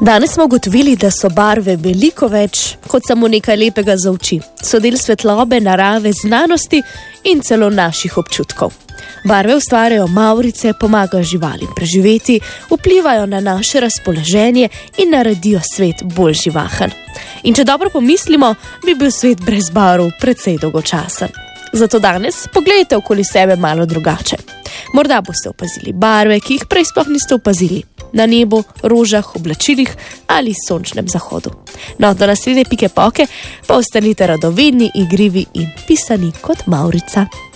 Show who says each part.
Speaker 1: Danes smo ugotovili, da so barve veliko več kot samo nekaj lepega za oči. So del svetlobe, narave, znanosti in celo naših občutkov. Barve ustvarjajo mavrice, pomagajo živalim preživeti, vplivajo na naše razpoloženje in naredijo svet bolj živahen. In če dobro pomislimo, bi bil svet brez barv precej dolgočasen. Zato danes pogledajte okoli sebe malo drugače. Morda boste opazili barve, ki jih prej sploh niste opazili. Na nebu, rožah, oblačilih ali sončnem zahodu. No, do naslednje Pike Poke pa ostanite radovedni, igrivi in pisani kot mavrica.